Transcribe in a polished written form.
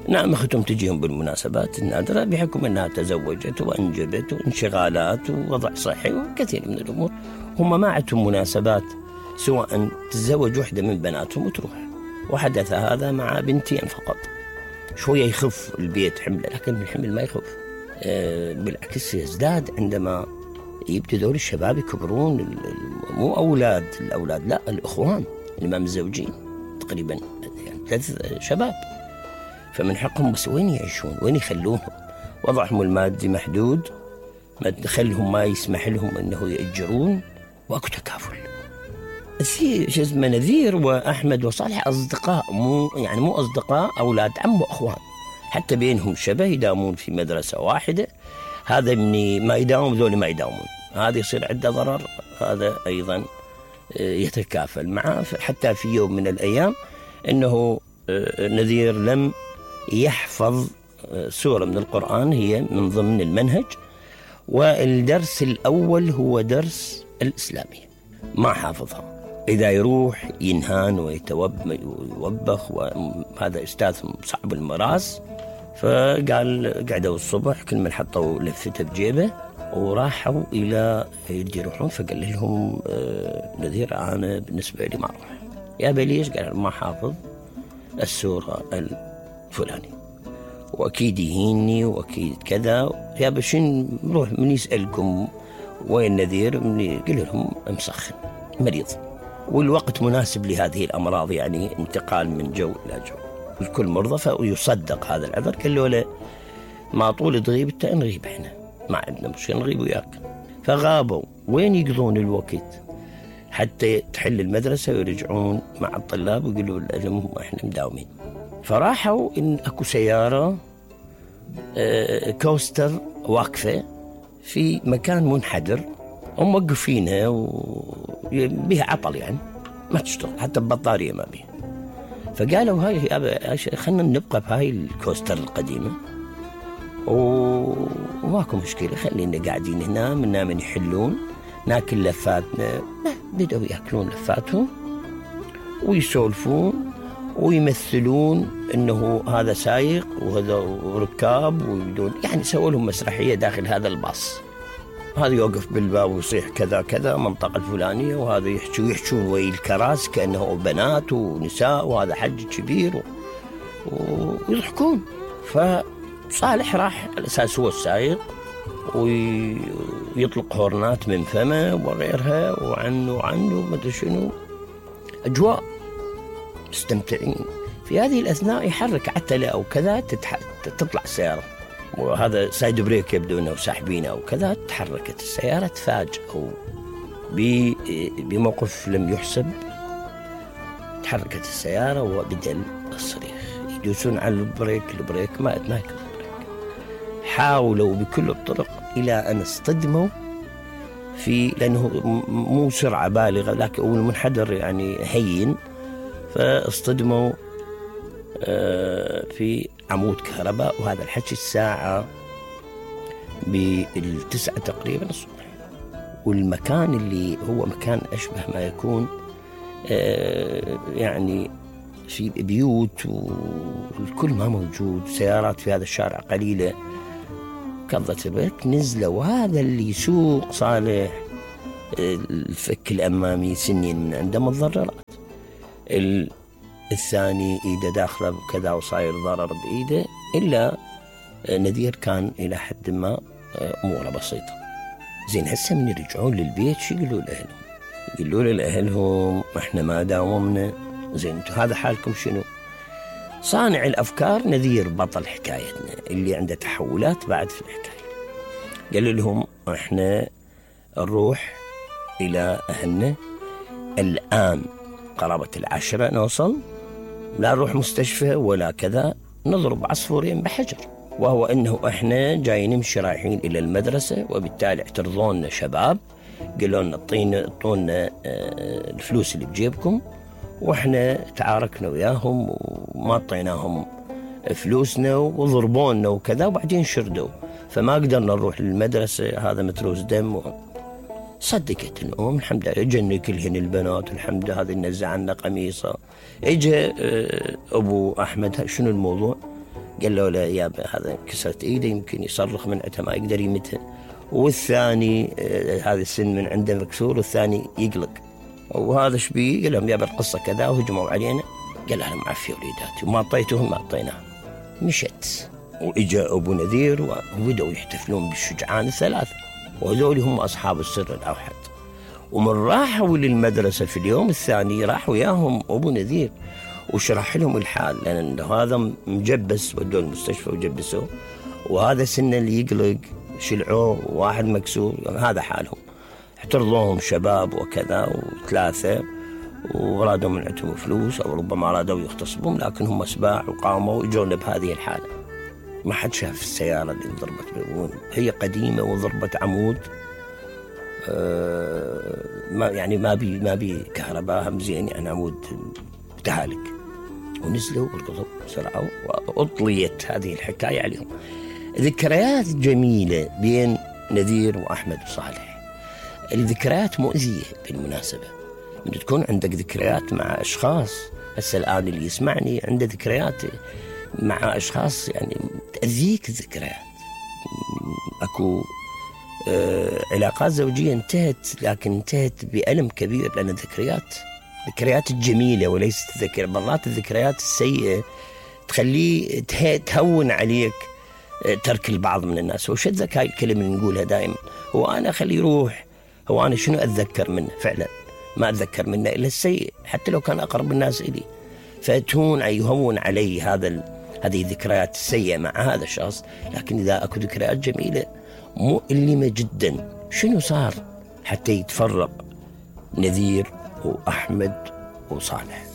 نعم أختهم تجيهم بالمناسبات النادرة بحكم أنها تزوجت وأنجبت وانشغالات ووضع صحي وكثير من الأمور. هم ما عندهم مناسبات سواء تتزوج واحدة من بناتهم وتروح. وحدث هذا مع بنتين فقط. شوية يخف البيت حمله، لكن الحمل ما يخف، بالعكس يزداد عندما يبتدوا الشباب يكبرون. مو الأولاد لا، الأخوان اللي ما متزوجين تقريبا يعني 3 شباب، فمن حقهم بس وين يعيشون، وين يخلونهم؟ وضعهم المادي محدود، دخلهم ما يسمح لهم أنه يأجرون، واكو تكافل. نذير وأحمد وصالح أصدقاء، مو أصدقاء، أولاد عم وأخوان، حتى بينهم شبه، يداومون في مدرسة واحدة. هذا مني ما يداوم، ذولي ما يداومون، هذا يصير عنده ضرر، هذا أيضا يتكافل معه. حتى في يوم من الأيام أنه نذير لم يحفظ سورة من القرآن، هي من ضمن المنهج، والدرس الأول هو درس الإسلامي، ما حافظها. إذا يروح ينهان ويوبخ، وهذا أستاذ صعب المراس. فقال قعدوا الصبح كل من حطوا لفته بجيبه وراحوا إلى يروحون، فقال لهم نذير أنا بالنسبة لي ما أروح. يا بليش؟ قال ما حافظ السورة الفلاني، وأكيد يهيني وأكيد كذا. يا بشين نروح من يسألكم وين نذير؟ قال لهم مسخن مريض، والوقت مناسب لهذه الأمراض، يعني انتقال من جو إلى جو، الكل مرضى. فيصدق هذا العذر. قال له لا، ما طول تغيب انت نغيب، احنا ما عندنا مشكلة نغيب وياك. فغابوا. وين يقضون الوقت حتى تحل المدرسة ويرجعون مع الطلاب ويقولوا لهم احنا مداومين؟ فراحوا إن أكو سيارة كوستر واقفة في مكان منحدر، هم موقفينها وبيها عطل، يعني ما تشتغل حتى ببطارية ما بيها. فقالوا هاي خلنا نبقى بهاي الكوستر القديمة وماكو مشكلة، خلينا قاعدين هنا من يحلون ناكل لفاتنا. بدأوا يأكلون لفاتهم ويسولفون ويمثلون أنه هذا سايق وهذا ركاب، ويبدون يعني سووا لهم مسرحية داخل هذا الباص. هذا يوقف بالباب ويصيح كذا كذا منطقة الفلانية، وهذا يحشون ويا الكراسي كأنه بنات ونساء، وهذا حج كبير ويضحكون. فصالح راح على أساس هو السايق ويطلق هورنات من فمه وغيرها، وعنه ما أدري شنو، أجواء مستمتعين. في هذه الأثناء يحرك عتلة أو كذا، تطلع السيارة، وهذا سايد بريك يبدو أنه ساحبينه أو كذا. تحركت السيارة، تفاجئوا بموقف لم يحسب. تحركت السيارة وبدأ الصريخ، يدوسون على البريك ما يكون بريك. حاولوا بكل الطرق إلى أن اصطدموا لأنه مو سرعة بالغة، لكن المنحدر يعني هين، فاصطدموا في عمود كهرباء. وهذا الحكي الساعة 9 تقريبا الصبح. والمكان اللي هو مكان أشبه ما يكون يعني في بيوت والكل ما موجود، سيارات في هذا الشارع قليلة. كضت البريك، نزلوا. وهذا اللي يسوق صالح الفك الأمامي سنين من عنده متضررات، الثاني إيده داخله بكذا وصاير ضرر بإيده. إلا نذير كان إلى حد ما أموره بسيطة. زين هسه من يرجعون للبيت شو يقولوا لأهلهم؟ يقولوا لأهلهم إحنا ما داومنا. زين انتم هذا حالكم شنو؟ صانع الأفكار نذير بطل حكايتنا اللي عنده تحولات بعد في الحكاية. قال لهم إحنا نروح إلى أهلنا الآن، قرابة 10 نوصل، لا نروح مستشفى ولا كذا، نضرب عصفورين بحجر، وهو أنه إحنا جاي نمشي رايحين إلى المدرسة، وبالتالي اعترضونا شباب قالوا لنا اعطونا الفلوس اللي بجيبكم، وإحنا تعاركنا وياهم وما اعطيناهم فلوسنا وضربونا وكذا، وبعدين شردوا، فما قدرنا نروح للمدرسة، هذا متروس دم. صدقت الأم الحمد لله، اجن كلهن البنات الحمد لله، هذه نزع عنا قميصة. اجى أبو أحمد شنو الموضوع؟ قال له لا يا هذا انكسرت ايده يمكن يصرخ من عندها ما يقدر يمتها، والثاني هذا السن من عنده مكسور والثاني يقلق، وهذا ايش بيه؟ قال لهم يا القصه كذا وهجموا علينا. قال انا معفي وليداتي وما اعطيتهم ما اعطيناهم. مشت واجا ابو نذير وبداوا يحتفلون بالشجعان الثلاثه، وهذول هم اصحاب السر الاوحد. ومن راحوا للمدرسه في اليوم الثاني راح وياهم ابو نذير وشرح لهم الحال، لان هذا مجبس ودوه المستشفى وجبسوه، وهذا سنه اللي يقلق شلعوه، وواحد مكسور، هذا حالهم. اعترضوهم شباب وكذا وثلاثه وارادوا من عندهم فلوس او ربما ارادوا يغتصبون، لكن هم سباع وقاموا واجونا بهذه الحاله. ما حد شاف السياره اللي انضربت بالبون، هي قديمه وضربت عمود، ما بي كهرباء هم زين، يعني عمود تهالك. ونزلوا والقطب سرعوا واطليت هذه الحكايه عليهم. ذكريات جميله بين نذير واحمد وصالح. الذكريات مؤذيه بالمناسبه، من تكون عندك ذكريات مع اشخاص، هسه الان اللي يسمعني عنده ذكريات مع اشخاص يعني تاذيك الذكريات. اكو علاقات زوجيه انتهت، لكن انتهت بألم كبير، لان الذكريات الجميله وليست الذكريات. مرات الذكريات السيئه تخليه تهون عليك ترك البعض من الناس. وشد هاي الكلمه اللي نقولها دائما، هو انا خليه يروح، هو انا شنو اتذكر منه؟ فعلا ما اتذكر منه الا السيء، حتى لو كان اقرب الناس الي. يهون علي هذه الذكريات السيئه مع هذا الشخص. لكن اذا اكو ذكريات جميله مؤلمه جدا، شنو صار حتى يتفرق نذير واحمد وصالح؟